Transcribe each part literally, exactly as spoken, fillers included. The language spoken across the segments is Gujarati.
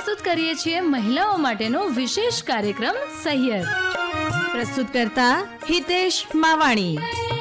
પ્રસ્તુત કરીએ છીએ મહિલાઓ માટેનો વિશેષ કાર્યક્રમ સહિયર. પ્રસ્તુત કરતા હિતેશ માવાણી.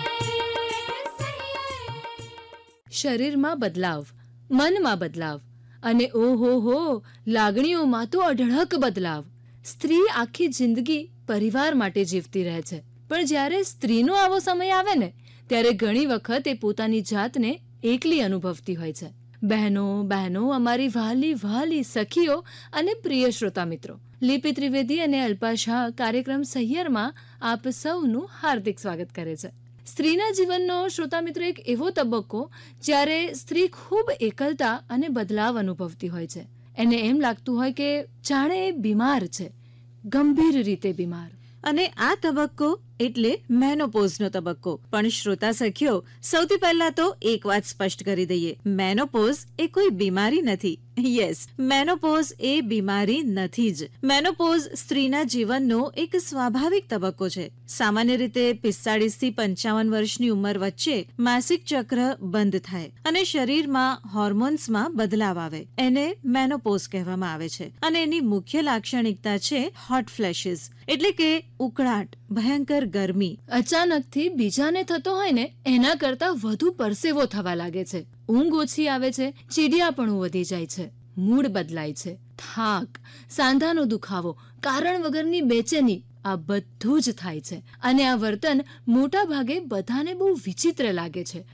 શરીરમાં બદલાવ, મનમાં બદલાવ અને ઓહો હો લાગણીઓમાં તો અઢળક બદલાવ. સ્ત્રી આખી જિંદગી પરિવાર માટે જીવતી રહે છે, પણ જ્યારે સ્ત્રીનો આવો સમય આવે ને ત્યારે ઘણી વખત એ પોતાની જાતને એકલી અનુભવતી હોય છે. બહેનો બહેનો અમારી વહાલી વહાલી સખીઓ અને પ્રિય શ્રોતા મિત્રો, લિપિ ત્રિવેદી અને અલ્પા શાહ કાર્યક્રમ સહિયરમાં આપ સૌનું હાર્દિક સ્વાગત કરે છે. સ્ત્રીના જીવનનો શ્રોતા મિત્રો એક એવો તબક્કો જ્યારે સ્ત્રી ખૂબ એકલતા અને બદલાવ અનુભવતી હોય છે. એને એમ લાગતું હોય કે જાણે એ બીમાર છે, ગંભીર રીતે બીમાર. અને આ તબક્કો એટલે મેનોપોઝનો તબક્કો. પણ શ્રોતા સખીઓ, સૌથી પહેલા તો એક વાત સ્પષ્ટ કરી દઈએ, મેનોપોઝ એ કોઈ બીમારી નથી. યસ, મેનોપોઝ એ બીમારી નથી જ. મેનોપોઝ સ્ત્રીના જીવનનો એક સ્વાભાવિક તબક્કો છે. સામાન્ય રીતે પિસ્તાળીસ થી પંચાવન વર્ષની ઉંમર વચ્ચે માસિક ચક્ર બંધ થાય અને શરીરમાં હોર્મોન્સમાં બદલાવ આવે. એને મેનોપોઝ કહેવામાં આવે છે. અને એની મુખ્ય લાક્ષણિકતા છે હોટ ફ્લેશિસ, એટલે કે ઉકળાટ, ભયંકર ગરમી. અચાનકથી બીજાને થતો હોય ને એના કરતા વધુ પરસેવો થવા લાગે છે, ઊંઘ ઓછી આવે છે, ચીડિયાપણું વધી જાય છે, મૂડ બદલાય છે, થાક, સાંધાનો દુખાવો, કારણ વગરની બેચેની, આ બધું જ થાય છે. અને આ વર્તન મોટા ભાગે બધાને બહુ વિચિત્ર લાગે છે,